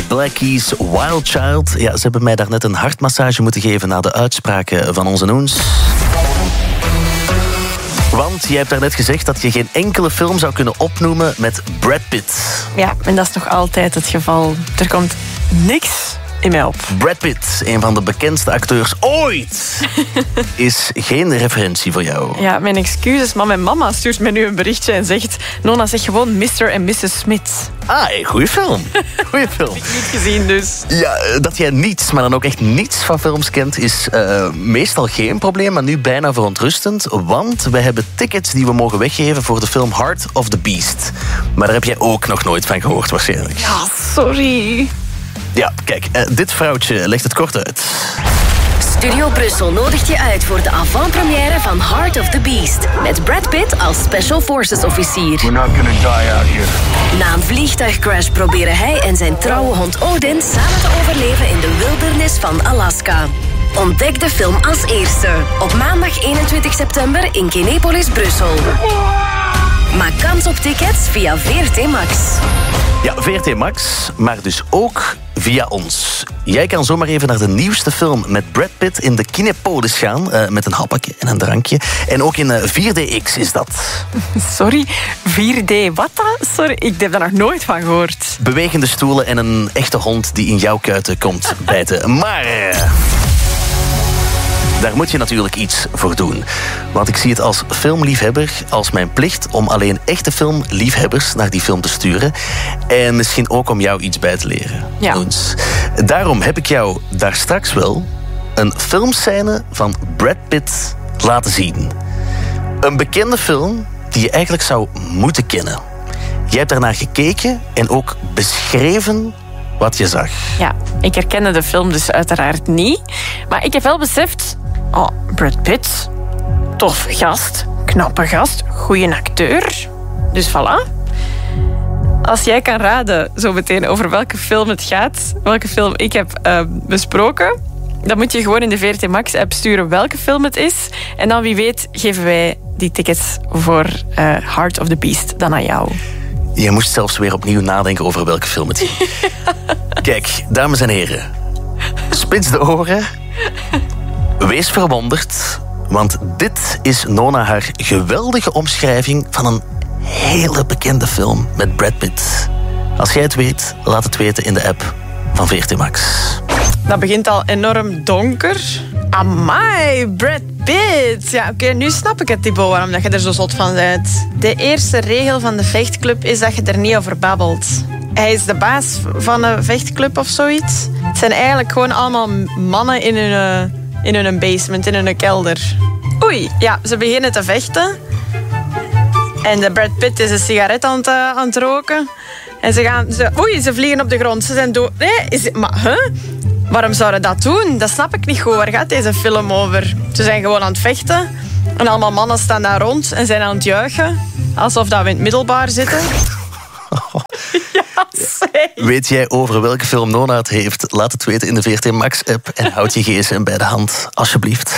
Black Keys, Wild Child. Ja, ze hebben mij daarnet een hartmassage moeten geven na de uitspraken van onze Noens. Want jij hebt daarnet gezegd dat je geen enkele film zou kunnen opnoemen met Brad Pitt. Ja, en dat is nog altijd het geval. Er komt niks in mij op. Brad Pitt, een van de bekendste acteurs ooit, is geen referentie voor jou. Ja, mijn excuses, maar mijn mama stuurt me nu een berichtje en zegt... Nona, zeg gewoon Mr. en Mrs. Smith. Ah, goeie film. Goeie film. Ik heb niet gezien, dus. Ja, dat jij niets, maar dan ook echt niets van films kent, is meestal geen probleem, maar nu bijna verontrustend. Want we hebben tickets die we mogen weggeven voor de film Heart of the Beast. Maar daar heb jij ook nog nooit van gehoord, waarschijnlijk. Ja, sorry. Ja, kijk, dit vrouwtje legt het kort uit. Studio Brussel nodigt je uit voor de avant-première van Heart of the Beast. Met Brad Pitt als Special Forces officier. We're not gonna die out here. Na een vliegtuigcrash proberen hij en zijn trouwe hond Odin samen te overleven in de wildernis van Alaska. Ontdek de film als eerste. Op maandag 21 september in Kinepolis, Brussel. Maak kans op tickets via VRT Max. Ja, VRT Max, maar dus ook via ons. Jij kan zomaar even naar de nieuwste film met Brad Pitt in de Kinepolis gaan. Met een hapje en een drankje. En ook in 4DX is dat. Sorry, 4D, wat dan? Sorry, ik heb daar nog nooit van gehoord. Bewegende stoelen en een echte hond die in jouw kuiten komt bijten. Maar... daar moet je natuurlijk iets voor doen. Want ik zie het als filmliefhebber als mijn plicht om alleen echte filmliefhebbers naar die film te sturen. En misschien ook om jou iets bij te leren. Ja. Noens. Daarom heb ik jou daar straks wel een filmscène van Brad Pitt laten zien. Een bekende film die je eigenlijk zou moeten kennen. Jij hebt daarnaar gekeken en ook beschreven wat je zag. Ja, ik herkende de film dus uiteraard niet. Maar ik heb wel beseft... Oh, Brad Pitt. Tof gast. Knappe gast. Goeie acteur. Dus voilà. Als jij kan raden zo meteen over welke film het gaat... welke film ik heb besproken... dan moet je gewoon in de VRT Max-app sturen welke film het is. En dan wie weet geven wij die tickets voor Heart of the Beast dan aan jou. Je moest zelfs weer opnieuw nadenken over welke film het is. Kijk, dames en heren. Spits de oren. Wees verwonderd. Want dit is Nona haar geweldige omschrijving van een hele bekende film met Brad Pitt. Als jij het weet, laat het weten in de app van VRT Max. Dat begint al enorm donker. Amai, Brad Pitt. Ja, oké, nu snap ik het, Thibaut, waarom dat je er zo zot van bent. De eerste regel van de vechtclub is dat je er niet over babbelt. Hij is de baas van een vechtclub of zoiets. Het zijn eigenlijk gewoon allemaal mannen in hun basement, in hun kelder. Oei, ja, ze beginnen te vechten. En de Brad Pitt is een sigaret aan het roken. En ze vliegen op de grond. Ze zijn dood. Nee, maar, waarom zouden dat doen? Dat snap ik niet goed. Waar gaat deze film over? Ze zijn gewoon aan het vechten. En allemaal mannen staan daar rond en zijn aan het juichen. Alsof dat we in het middelbaar zitten. Ja, zeg. Weet jij over welke film Nona het heeft? Laat het weten in de VRT Max-app en houd je gsm bij de hand, alsjeblieft.